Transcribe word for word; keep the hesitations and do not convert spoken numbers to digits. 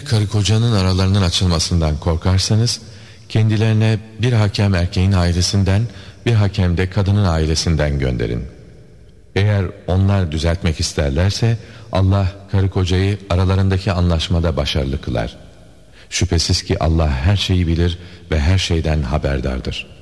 karı kocanın aralarının açılmasından korkarsanız, kendilerine bir hakem erkeğin ailesinden, bir hakem de kadının ailesinden gönderin. Eğer onlar düzeltmek isterlerse, Allah karı kocayı aralarındaki anlaşmada başarılı kılar. Şüphesiz ki Allah her şeyi bilir ve her şeyden haberdardır.